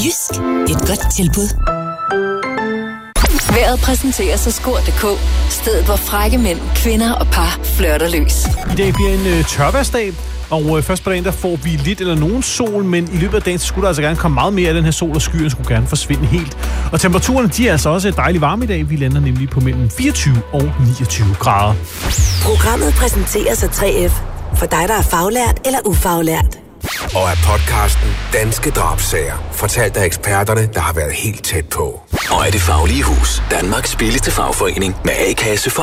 Jysk. Et godt tilbud. Vejret præsenteres af Skor.dk. Stedet hvor frække mænd, kvinder og par flirter løs. I dag bliver en tørværsdag, og først på dagen der får vi lidt eller nogen sol, men i løbet af dagen så skulle der altså gerne komme meget mere af den her sol, og skyerne skulle gerne forsvinde helt. Og temperaturerne de er altså også dejligt varme i dag. Vi lander nemlig på mellem 24 og 29 grader. Programmet præsenteres af 3F. For dig, der er faglært eller ufaglært. Og af podcasten Danske Drabssager, fortalt af eksperterne, der har været helt tæt på. Og af Det Faglige Hus, Danmarks billigste fagforening med A-kasse for